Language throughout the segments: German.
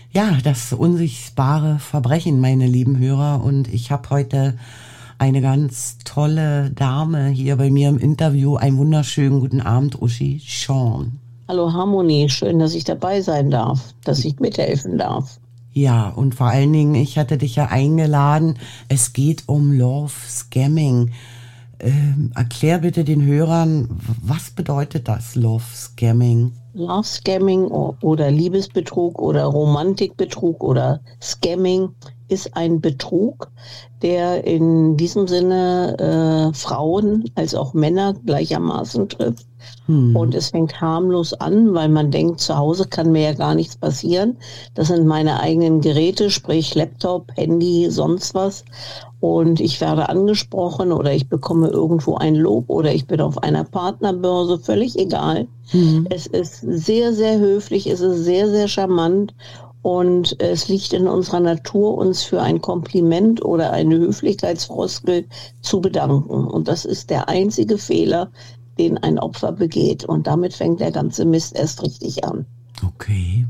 Ja, das unsichtbare Verbrechen, meine lieben Hörer. Und ich habe heute eine ganz tolle Dame hier bei mir im Interview. Einen wunderschönen guten Abend, Uschi Sean. Hallo Harmonie, schön, dass ich dabei sein darf, dass ich mithelfen darf. Ja, und vor allen Dingen, ich hatte dich ja eingeladen. Es geht um Love Scamming. Erklär bitte den Hörern, was bedeutet das, Love Scamming? Love Scamming oder Liebesbetrug oder Romantikbetrug oder Scamming ist ein Betrug, der in diesem Sinne Frauen als auch Männer gleichermaßen trifft. Und es fängt harmlos an, weil man denkt, zu Hause kann mir ja gar nichts passieren. Das sind meine eigenen Geräte, sprich Laptop, Handy, sonst was. Und ich werde angesprochen oder ich bekomme irgendwo ein Lob oder ich bin auf einer Partnerbörse, völlig egal. Es ist sehr, sehr höflich, es ist sehr, sehr charmant. Und es liegt in unserer Natur, uns für ein Kompliment oder eine Höflichkeitsfloskel zu bedanken. Und das ist der einzige Fehler, den ein Opfer begeht. Und damit fängt der ganze Mist erst richtig an. Okay.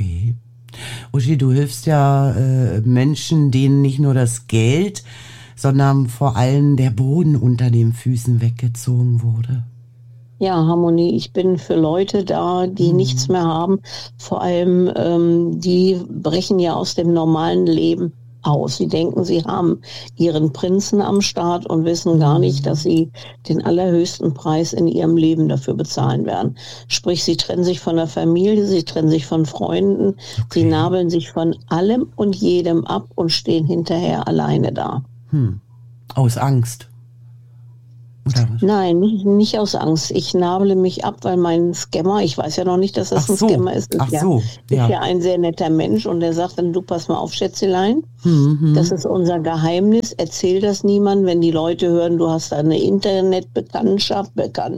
Uschi, du hilfst ja Menschen, denen nicht nur das Geld, sondern vor allem der Boden unter den Füßen weggezogen wurde. Ja, Harmonie, ich bin für Leute da, die nichts mehr haben. Vor allem, die brechen ja aus dem normalen Leben aus. Sie denken, sie haben ihren Prinzen am Start und wissen gar nicht, dass sie den allerhöchsten Preis in ihrem Leben dafür bezahlen werden. Sprich, sie trennen sich von der Familie, sie trennen sich von Freunden, sie nabeln sich von allem und jedem ab und stehen hinterher alleine da. Aus Angst? Oder was? Nein, nicht aus Angst. Ich nabele mich ab, weil mein Scammer, ich weiß ja noch nicht, dass das ein Scammer ist. Ist ja ein sehr netter Mensch und der sagt dann, du pass mal auf, Schätzelein, das ist unser Geheimnis, erzähl das niemandem, wenn die Leute hören, du hast da eine Internetbekanntschaft,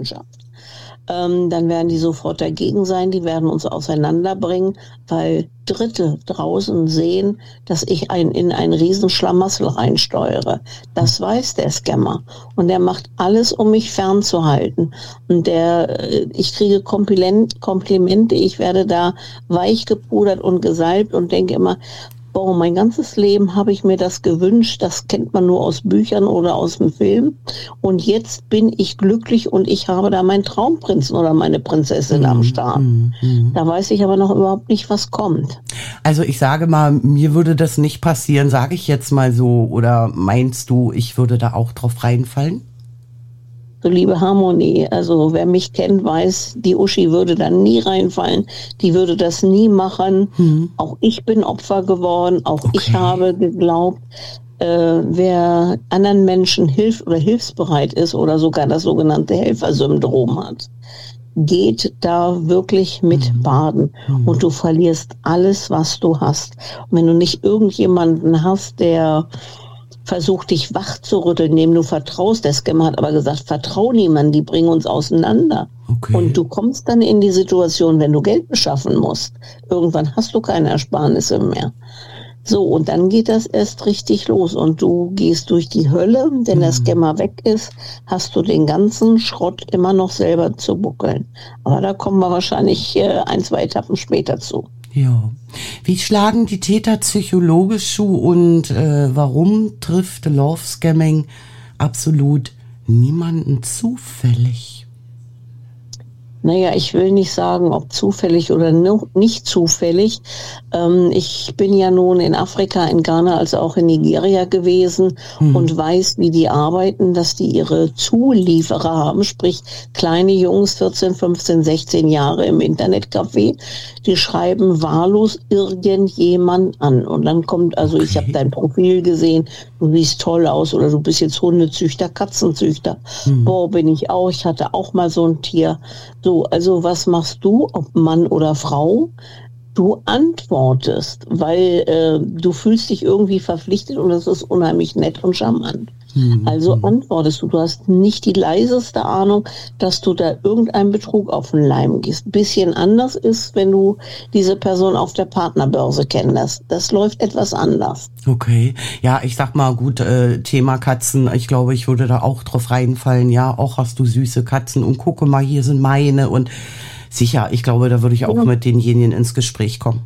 dann werden die sofort dagegen sein, die werden uns auseinanderbringen, weil Dritte draußen sehen, dass ich in ein Riesenschlamassel reinsteuere. Das weiß der Scammer. Und der macht alles, um mich fernzuhalten. Und ich kriege Komplimente, ich werde da weich gepudert und gesalbt und denke immer, boah, mein ganzes Leben habe ich mir das gewünscht, das kennt man nur aus Büchern oder aus dem Film. Und jetzt bin ich glücklich und ich habe da meinen Traumprinzen oder meine Prinzessin am Start. Da weiß ich aber noch überhaupt nicht, was kommt. Also ich sage mal, mir würde das nicht passieren, sage ich jetzt mal so. Oder meinst du, ich würde da auch drauf reinfallen? So, liebe Harmonie, also wer mich kennt, weiß, die Uschi würde da nie reinfallen, die würde das nie machen. Auch ich bin Opfer geworden, auch ich habe geglaubt, wer anderen Menschen hilft oder hilfsbereit ist oder sogar das sogenannte Helfersyndrom hat, geht da wirklich mit baden und du verlierst alles, was du hast. Und wenn du nicht irgendjemanden hast, der versucht, dich wach zu rütteln, dem du vertraust. Der Scammer hat aber gesagt, vertrau niemandem, die bringen uns auseinander. Und du kommst dann in die Situation, wenn du Geld beschaffen musst. Irgendwann hast du keine Ersparnisse mehr. So, und dann geht das erst richtig los und du gehst durch die Hölle, wenn der Scammer weg ist, hast du den ganzen Schrott immer noch selber zu buckeln. Aber da kommen wir wahrscheinlich 1-2 Etappen später zu. Ja. Wie schlagen die Täter psychologisch zu und warum trifft Love Scamming absolut niemanden zufällig? Naja, ich will nicht sagen, ob zufällig oder nicht zufällig. Ich bin ja nun in Afrika, in Ghana, als auch in Nigeria gewesen und weiß, wie die arbeiten, dass die ihre Zulieferer haben, sprich kleine Jungs, 14, 15, 16 Jahre im Internetcafé, die schreiben wahllos irgendjemand an. Und dann kommt, also ich habe dein Profil gesehen, du siehst toll aus oder du bist jetzt Hundezüchter, Katzenzüchter. Boah, bin ich auch, ich hatte auch mal so ein Tier. So, also was machst du, ob Mann oder Frau? Du antwortest, weil du fühlst dich irgendwie verpflichtet und das ist unheimlich nett und charmant. Also antwortest du. Du hast nicht die leiseste Ahnung, dass du da irgendeinen Betrug auf den Leim gehst. Bisschen anders ist, wenn du diese Person auf der Partnerbörse kennst. Das läuft etwas anders. Okay. Ja, ich sag mal, gut, Thema Katzen. Ich glaube, ich würde da auch drauf reinfallen. Ja, auch hast du süße Katzen und gucke mal, hier sind meine und sicher, ich glaube, da würde ich auch mit denjenigen ins Gespräch kommen.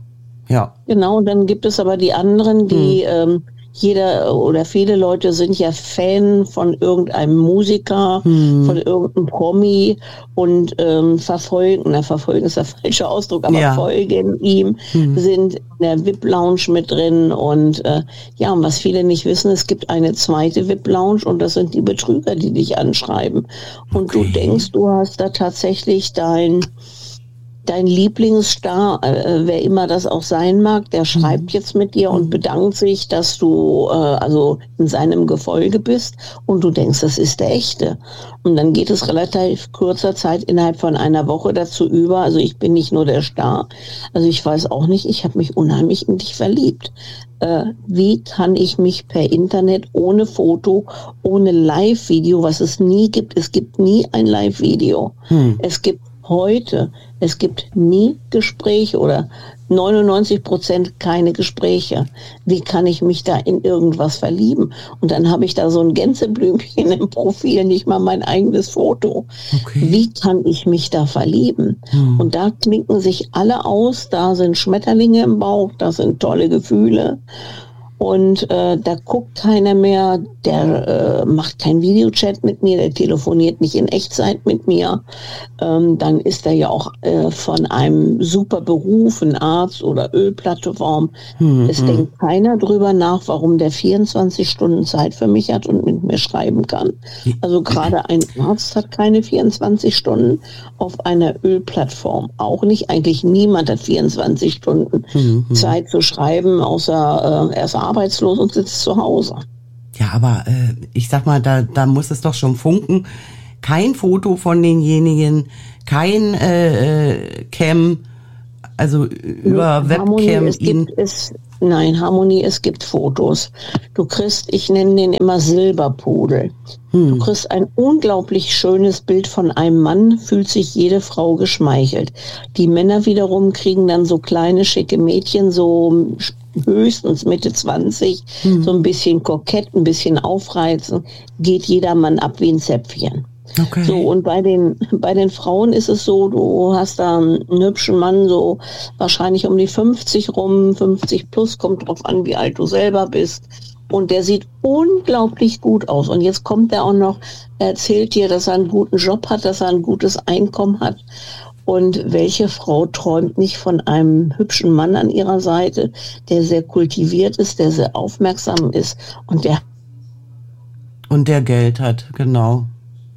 Ja. Genau, und dann gibt es aber die anderen, die jeder oder viele Leute sind ja Fan von irgendeinem Musiker, von irgendeinem Promi und verfolgen ist der falsche Ausdruck, aber folgen ihm, sind in der VIP-Lounge mit drin und und was viele nicht wissen, es gibt eine zweite VIP-Lounge und das sind die Betrüger, die dich anschreiben. Und du denkst, du hast da tatsächlich dein Lieblingsstar, wer immer das auch sein mag, der schreibt jetzt mit dir und bedankt sich, dass du also in seinem Gefolge bist und du denkst, das ist der echte. Und dann geht es relativ kurzer Zeit innerhalb von einer Woche dazu über, also ich bin nicht nur der Star, also ich weiß auch nicht, ich habe mich unheimlich in dich verliebt. Wie kann ich mich per Internet ohne Foto, ohne Live-Video, was es nie gibt, es gibt nie ein Live-Video, es gibt nie Gespräche oder 99% keine Gespräche. Wie kann ich mich da in irgendwas verlieben? Und dann habe ich da so ein Gänseblümchen im Profil, nicht mal mein eigenes Foto. Okay. Wie kann ich mich da verlieben? Und da klinken sich alle aus, da sind Schmetterlinge im Bauch, da sind tolle Gefühle. Und da guckt keiner mehr, der macht keinen Videochat mit mir, der telefoniert nicht in Echtzeit mit mir. Dann ist er ja auch von einem super Beruf, ein Arzt oder Ölplattform. Es denkt keiner drüber nach, warum der 24 Stunden Zeit für mich hat und mit mir schreiben kann. Also gerade ein Arzt hat keine 24 Stunden auf einer Ölplattform. Auch nicht, eigentlich niemand hat 24 Stunden Zeit zu schreiben, außer er ist arbeitslos und sitzt zu Hause. Ja, aber ich sag mal, da muss es doch schon funken. Kein Foto von denjenigen, kein Cam, also über Webcam. Harmonie, es gibt Fotos. Du kriegst, ich nenne den immer Silberpudel. Du kriegst ein unglaublich schönes Bild von einem Mann, fühlt sich jede Frau geschmeichelt. Die Männer wiederum kriegen dann so kleine, schicke Mädchen, so höchstens Mitte 20, so ein bisschen kokett, ein bisschen aufreizen, geht jeder Mann ab wie ein Zäpfchen. Okay. So, und bei den Frauen ist es so, du hast da einen hübschen Mann, so wahrscheinlich um die 50 rum, 50 plus, kommt drauf an, wie alt du selber bist. Und der sieht unglaublich gut aus. Und jetzt kommt er auch noch, er erzählt dir, dass er einen guten Job hat, dass er ein gutes Einkommen hat. Und welche Frau träumt nicht von einem hübschen Mann an ihrer Seite, der sehr kultiviert ist, der sehr aufmerksam ist und der Geld hat, genau.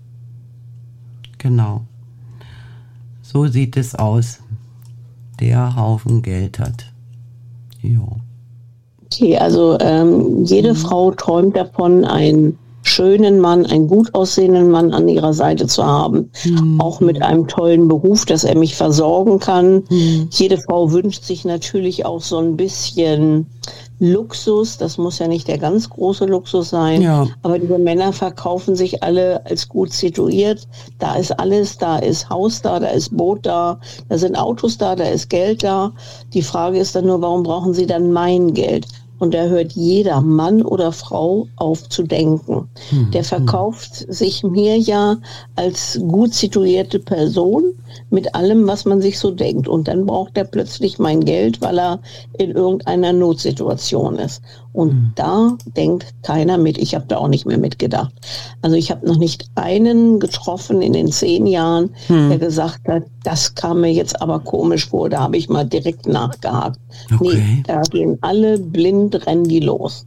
Genau. So sieht es aus. Der Haufen Geld hat. Jo. Okay, also jede Frau träumt davon, einen schönen Mann, einen gut aussehenden Mann an ihrer Seite zu haben. Auch mit einem tollen Beruf, dass er mich versorgen kann. Jede Frau wünscht sich natürlich auch so ein bisschen Luxus. Das muss ja nicht der ganz große Luxus sein. Ja. Aber diese Männer verkaufen sich alle als gut situiert. Da ist alles, da ist Haus da ist Boot da sind Autos da ist Geld da. Die Frage ist dann nur, warum brauchen sie dann mein Geld? Und da hört jeder Mann oder Frau auf zu denken. Der verkauft sich mir ja als gut situierte Person mit allem, was man sich so denkt. Und dann braucht er plötzlich mein Geld, weil er in irgendeiner Notsituation ist. Und da denkt keiner mit. Ich habe da auch nicht mehr mitgedacht. Also ich habe noch nicht einen getroffen in den 10 Jahren, der gesagt hat, das kam mir jetzt aber komisch vor. Da habe ich mal direkt nachgehakt. Okay. Nee, da gehen alle blind, rennen die los.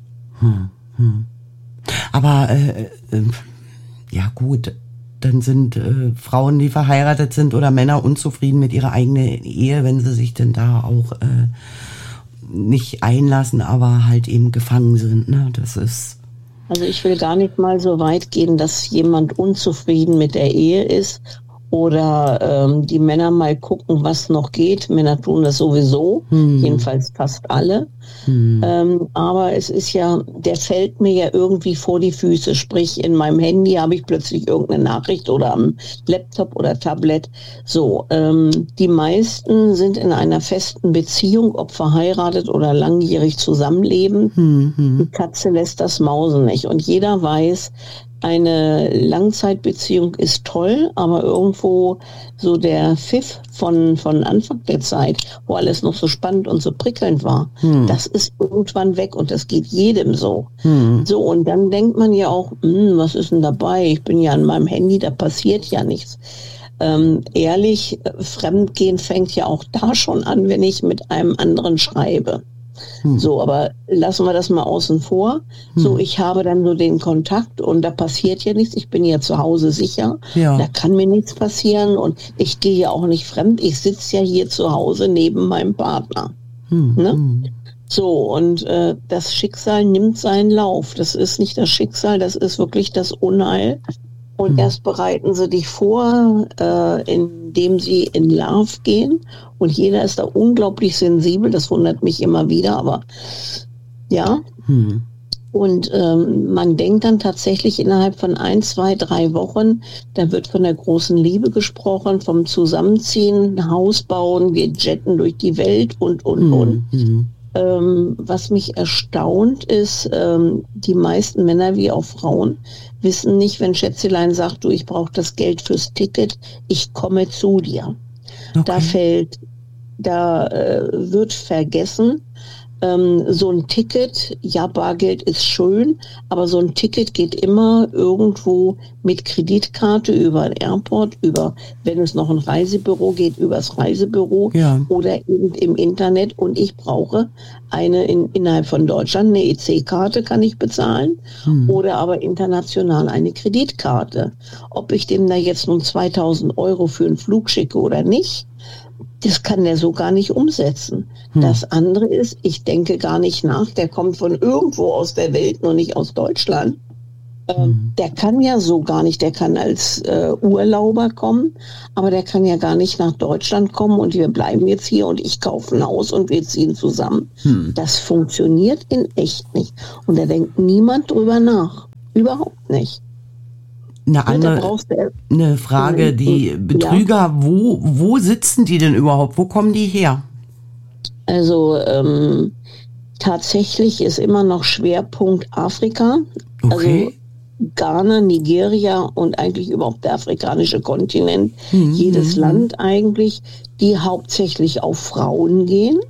Aber ja gut, dann sind Frauen, die verheiratet sind oder Männer unzufrieden mit ihrer eigenen Ehe, wenn sie sich denn da auch nicht einlassen, aber halt eben gefangen sind. Ne? Das ist. Also ich will gar nicht mal so weit gehen, dass jemand unzufrieden mit der Ehe ist oder die Männer mal gucken, was noch geht. Männer tun das sowieso, jedenfalls fast alle. Aber es ist ja, der fällt mir ja irgendwie vor die Füße. Sprich, in meinem Handy habe ich plötzlich irgendeine Nachricht oder am Laptop oder Tablet. So, die meisten sind in einer festen Beziehung, ob verheiratet oder langjährig zusammenleben. Die Katze lässt das Mausen nicht. Und jeder weiß, eine Langzeitbeziehung ist toll, aber irgendwo so der Pfiff von Anfang der Zeit, wo alles noch so spannend und so prickelnd war, das ist irgendwann weg und das geht jedem so. So, und dann denkt man ja auch, was ist denn dabei? Ich bin ja an meinem Handy, da passiert ja nichts. Ehrlich, Fremdgehen fängt ja auch da schon an, wenn ich mit einem anderen schreibe. So, aber lassen wir das mal außen vor. So, ich habe dann so den Kontakt und da passiert ja nichts. Ich bin ja zu Hause sicher. Ja. Da kann mir nichts passieren und ich gehe ja auch nicht fremd. Ich sitze ja hier zu Hause neben meinem Partner. Ne? So, und das Schicksal nimmt seinen Lauf. Das ist nicht das Schicksal, das ist wirklich das Unheil. Und erst bereiten sie dich vor, indem sie in Love gehen. Und jeder ist da unglaublich sensibel. Das wundert mich immer wieder, aber ja. Und man denkt dann tatsächlich innerhalb von 1, 2, 3 Wochen, da wird von der großen Liebe gesprochen, vom Zusammenziehen, Haus bauen, wir jetten durch die Welt und. Was mich erstaunt ist, die meisten Männer wie auch Frauen wissen nicht, wenn Schätzelein sagt, du, ich brauche das Geld fürs Ticket, ich komme zu dir. Okay. Da wird vergessen, so ein Ticket, ja, Bargeld ist schön, aber so ein Ticket geht immer irgendwo mit Kreditkarte über ein Airport, wenn es noch ein Reisebüro geht, übers Reisebüro oder eben im Internet. Und ich brauche innerhalb von Deutschland eine EC-Karte, kann ich bezahlen, oder aber international eine Kreditkarte. Ob ich dem da jetzt nun 2.000 € für einen Flug schicke oder nicht, das kann der so gar nicht umsetzen. Das andere ist, ich denke gar nicht nach, der kommt von irgendwo aus der Welt, nur nicht aus Deutschland. Der kann ja so gar nicht, der kann als Urlauber kommen, aber der kann ja gar nicht nach Deutschland kommen und wir bleiben jetzt hier und ich kaufe ein Haus und wir ziehen zusammen. Das funktioniert in echt nicht. Und da denkt niemand drüber nach. Überhaupt nicht. Eine Frage, die Betrüger, wo sitzen die denn überhaupt? Wo kommen die her? Also tatsächlich ist immer noch Schwerpunkt Afrika. Okay. Also Ghana, Nigeria und eigentlich überhaupt der afrikanische Kontinent. Jedes Land eigentlich, die hauptsächlich auf Frauen gehen.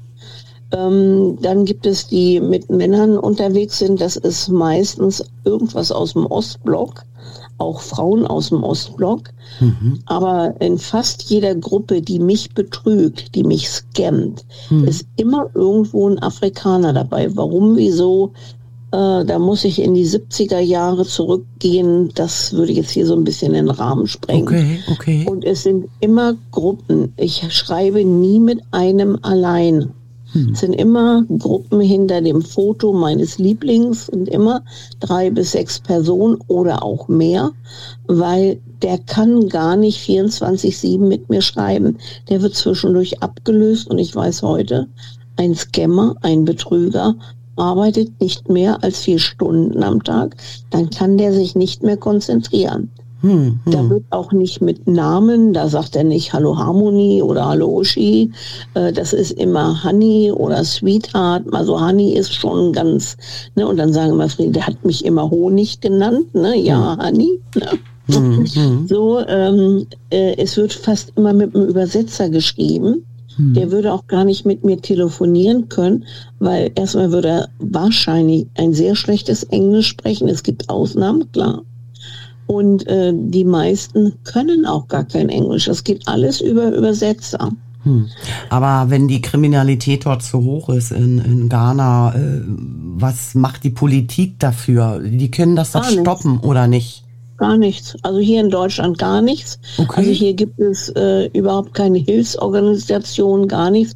Dann gibt es die mit Männern unterwegs sind. Das ist meistens irgendwas aus dem Ostblock. Auch Frauen aus dem Ostblock. Aber in fast jeder Gruppe, die mich betrügt, die mich scammt, ist immer irgendwo ein Afrikaner dabei. Warum, wieso? Da muss ich in die 70er Jahre zurückgehen. Das würde jetzt hier so ein bisschen den Rahmen sprengen. Okay. Und es sind immer Gruppen. Ich schreibe nie mit einem allein. Es sind immer Gruppen hinter dem Foto meines Lieblings und immer 3 bis 6 Personen oder auch mehr, weil der kann gar nicht 24/7 mit mir schreiben. Der wird zwischendurch abgelöst und ich weiß heute, ein Scammer, ein Betrüger arbeitet nicht mehr als 4 Stunden am Tag, dann kann der sich nicht mehr konzentrieren. Da wird auch nicht mit Namen, da sagt er nicht Hallo Harmony oder Hallo Uschi, das ist immer Honey oder Sweetheart, also Honey ist schon ganz, ne, und dann sagen immer, der hat mich immer Honig genannt, ne, ja, Honey, ne. So, es wird fast immer mit einem Übersetzer geschrieben. Der würde auch gar nicht mit mir telefonieren können, weil erstmal würde er wahrscheinlich ein sehr schlechtes Englisch sprechen, es gibt Ausnahmen, klar. Und die meisten können auch gar kein Englisch. Das geht alles über Übersetzer. Aber wenn die Kriminalität dort so hoch ist in Ghana, was macht die Politik dafür? Die können das doch stoppen, oder nicht? Gar nichts. Also hier in Deutschland gar nichts. Okay. Also hier gibt es überhaupt keine Hilfsorganisation, gar nichts.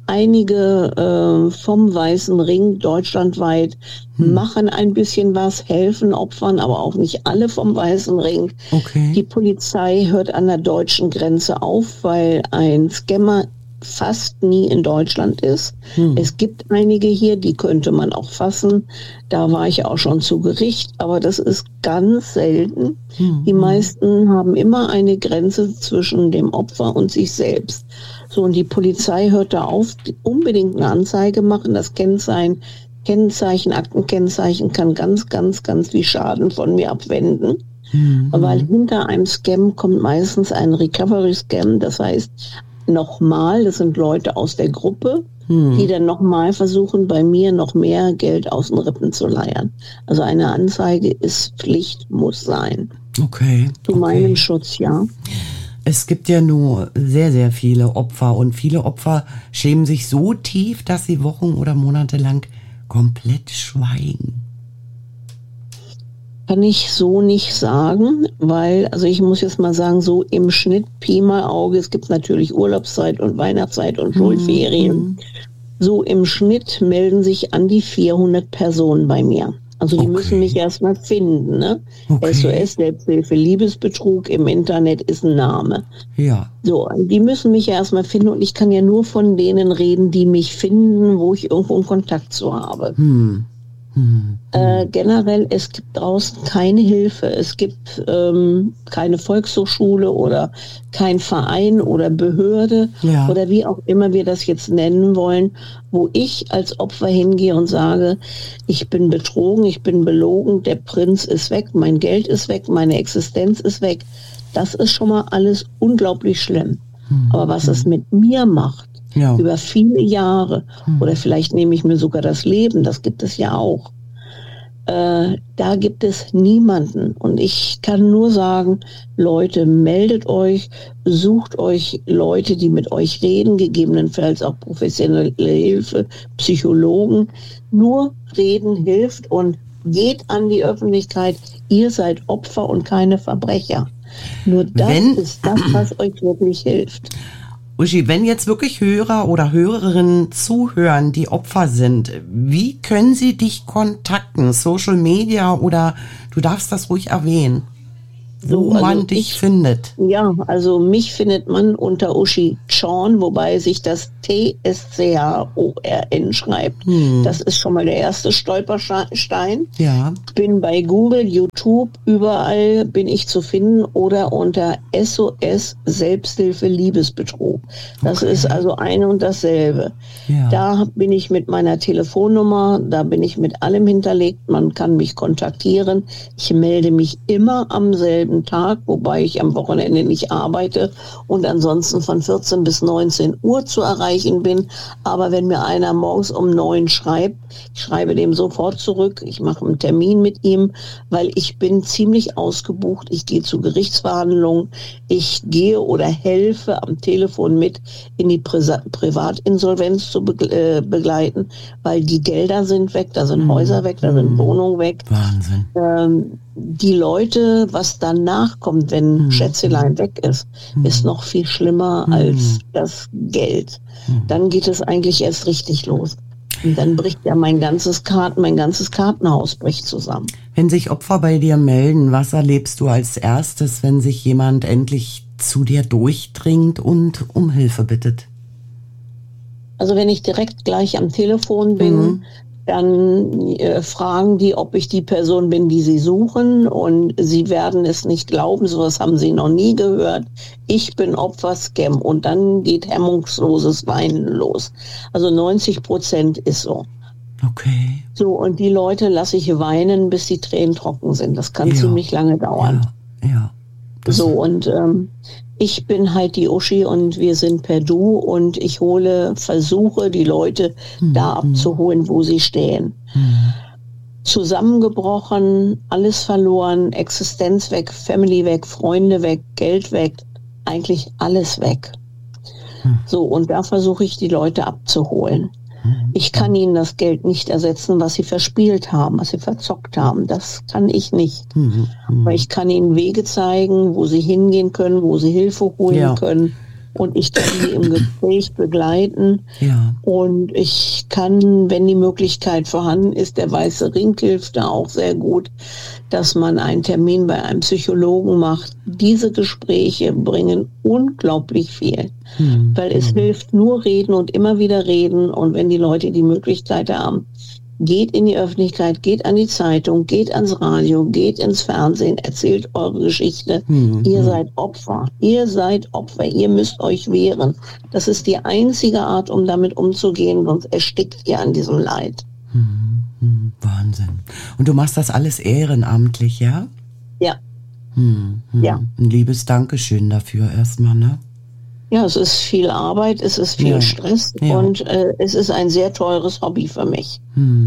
Einige vom Weißen Ring deutschlandweit machen ein bisschen was, helfen Opfern, aber auch nicht alle vom Weißen Ring. Okay. Die Polizei hört an der deutschen Grenze auf, weil ein Scammer fast nie in Deutschland ist. Es gibt einige hier, die könnte man auch fassen. Da war ich auch schon zu Gericht, aber das ist ganz selten. Die meisten haben immer eine Grenze zwischen dem Opfer und sich selbst. So, und die Polizei hört da auf, unbedingt eine Anzeige machen, das Kennzeichen Kennzeichen, Aktenkennzeichen kann ganz, ganz, ganz viel Schaden von mir abwenden. Weil hinter einem Scam kommt meistens ein Recovery-Scam, das heißt nochmal, das sind Leute aus der Gruppe, die dann nochmal versuchen, bei mir noch mehr Geld aus den Rippen zu leiern. Also eine Anzeige ist Pflicht, muss sein. Okay. Zu meinem Schutz, ja. Es gibt ja nur sehr, sehr viele Opfer und viele Opfer schämen sich so tief, dass sie Wochen oder Monate lang komplett schweigen. Kann ich so nicht sagen, weil, also ich muss jetzt mal sagen, so im Schnitt Pi mal Auge, es gibt natürlich Urlaubszeit und Weihnachtszeit und Schulferien. So im Schnitt melden sich an die 400 Personen bei mir. Also die müssen mich erstmal finden, ne? SOS, Selbsthilfe, Liebesbetrug im Internet ist ein Name. Ja. So, die müssen mich erstmal finden und ich kann ja nur von denen reden, die mich finden, wo ich irgendwo einen Kontakt zu habe. Generell, es gibt draußen keine Hilfe. Es gibt keine Volkshochschule oder kein Verein oder Behörde oder wie auch immer wir das jetzt nennen wollen, wo ich als Opfer hingehe und sage, ich bin betrogen, ich bin belogen, der Prinz ist weg, mein Geld ist weg, meine Existenz ist weg. Das ist schon mal alles unglaublich schlimm. Aber was es mit mir macht, über viele Jahre, oder vielleicht nehme ich mir sogar das Leben, das gibt es ja auch. Da gibt es niemanden. Und ich kann nur sagen, Leute, meldet euch, sucht euch Leute, die mit euch reden, gegebenenfalls auch professionelle Hilfe, Psychologen. Nur reden hilft und geht an die Öffentlichkeit. Ihr seid Opfer und keine Verbrecher. Nur das ist das, was euch wirklich hilft. Uschi, wenn jetzt wirklich Hörer oder Hörerinnen zuhören, die Opfer sind, wie können sie dich kontakten? Social Media oder du darfst das ruhig erwähnen, wo man dich findet. Ja, also mich findet man unter Uschi Schorn, wobei sich das TSCHORN schreibt. Das ist schon mal der erste Stolperstein. Ja. Bin bei Google, YouTube, überall bin ich zu finden oder unter SOS Selbsthilfe Liebesbetrug. Das ist also ein und dasselbe. Ja. Da bin ich mit meiner Telefonnummer, da bin ich mit allem hinterlegt. Man kann mich kontaktieren. Ich melde mich immer am selben Tag, wobei ich am Wochenende nicht arbeite und ansonsten von 14 bis 19 Uhr zu erreichen bin. Aber wenn mir einer morgens um 9 schreibt, ich schreibe dem sofort zurück, ich mache einen Termin mit ihm, weil ich bin ziemlich ausgebucht. Ich gehe zu Gerichtsverhandlungen, ich gehe oder helfe am Telefon mit, in die Privatinsolvenz zu begleiten, weil die Gelder sind weg, da sind Häuser weg, da sind Wohnungen weg. Wahnsinn. Die Leute, was danach kommt, wenn Schätzelein weg ist, ist noch viel schlimmer als das Geld. Dann geht es eigentlich erst richtig los. Und dann bricht ja mein ganzes Kartenhaus bricht zusammen. Wenn sich Opfer bei dir melden, was erlebst du als erstes, wenn sich jemand endlich zu dir durchdringt und um Hilfe bittet? Also wenn ich direkt gleich am Telefon bin, dann fragen die, ob ich die Person bin, die sie suchen, und sie werden es nicht glauben, sowas haben sie noch nie gehört. Ich bin Opfer Scam, und dann geht hemmungsloses Weinen los. Also 90% ist so. Okay. So, und die Leute lasse ich weinen, bis die Tränen trocken sind. Das kann ziemlich lange dauern. Ja. So, und ich bin halt die Uschi und wir sind per Du, und ich versuche die Leute da abzuholen, wo sie stehen. Zusammengebrochen, alles verloren, Existenz weg, Family weg, Freunde weg, Geld weg, eigentlich alles weg. So, und da versuche ich die Leute abzuholen. Ich kann ihnen das Geld nicht ersetzen, was sie verspielt haben, was sie verzockt haben. Das kann ich nicht. Aber ich kann ihnen Wege zeigen, wo sie hingehen können, wo sie Hilfe holen können. Und ich kann sie im Gespräch begleiten. Ja. Und ich kann, wenn die Möglichkeit vorhanden ist, der Weiße Ring hilft da auch sehr gut, dass man einen Termin bei einem Psychologen macht. Diese Gespräche bringen unglaublich viel. Weil es hilft nur reden und immer wieder reden. Und wenn die Leute die Möglichkeit haben, geht in die Öffentlichkeit, geht an die Zeitung, geht ans Radio, geht ins Fernsehen, erzählt eure Geschichte. Ihr seid Opfer. Ihr seid Opfer. Ihr müsst euch wehren. Das ist die einzige Art, um damit umzugehen, sonst erstickt ihr an diesem Leid. Wahnsinn. Und du machst das alles ehrenamtlich, ja? Ja. Ja. Ein liebes Dankeschön dafür erstmal, ne? Ja, es ist viel Arbeit, es ist viel Stress und es ist ein sehr teures Hobby für mich.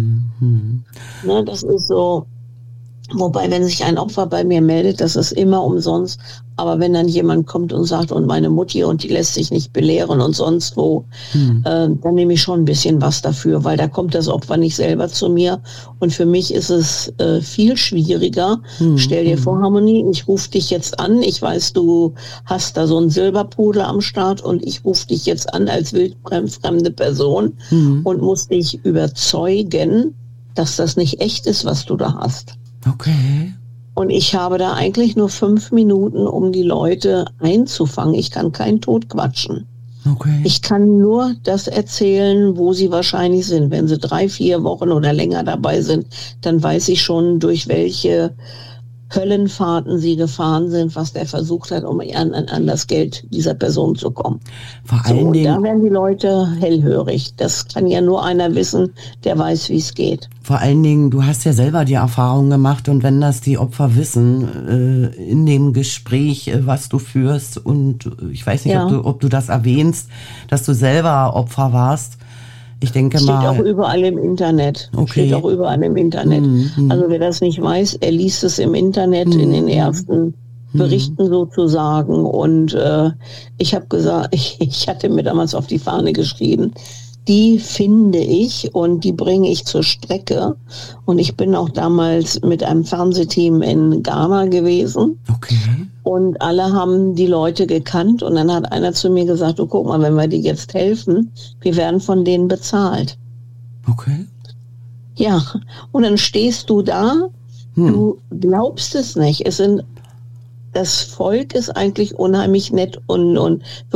Ne, das ist so, wobei, wenn sich ein Opfer bei mir meldet, das ist immer umsonst. Aber wenn dann jemand kommt und sagt, und meine Mutti, und die lässt sich nicht belehren und sonst wo, dann nehme ich schon ein bisschen was dafür, weil da kommt das Opfer nicht selber zu mir. Und für mich ist es viel schwieriger. Stell dir vor, Harmonie, ich rufe dich jetzt an. Ich weiß, du hast da so einen Silberpudel am Start und ich rufe dich jetzt an als wildfremde Person und muss dich überzeugen, dass das nicht echt ist, was du da hast. Okay. Und ich habe da eigentlich nur 5 Minuten, um die Leute einzufangen. Ich kann keinen Tod quatschen. Okay. Ich kann nur das erzählen, wo sie wahrscheinlich sind. Wenn sie 3, 4 Wochen oder länger dabei sind, dann weiß ich schon, durch welche Höllenfahrten sie gefahren sind, was der versucht hat, um an das Geld dieser Person zu kommen. Vor allen Dingen, da werden die Leute hellhörig. Das kann ja nur einer wissen, der weiß, wie es geht. Vor allen Dingen, du hast ja selber die Erfahrung gemacht, und wenn das die Opfer wissen, in dem Gespräch, was du führst, und ich weiß nicht, ob du das erwähnst, dass du selber Opfer warst. Ich denke mal. Steht auch überall im Internet. Okay. Steht auch überall im Internet. Also wer das nicht weiß, er liest es im Internet in den ersten Berichten sozusagen. Und ich habe gesagt, ich hatte mir damals auf die Fahne geschrieben, die finde ich und die bringe ich zur Strecke. Und ich bin auch damals mit einem Fernsehteam in Ghana gewesen. Okay. Und alle haben die Leute gekannt. Und dann hat einer zu mir gesagt, du guck mal, wenn wir dir jetzt helfen, wir werden von denen bezahlt. Okay. Ja, und dann stehst du da, du glaubst es nicht. Das Volk ist eigentlich unheimlich nett und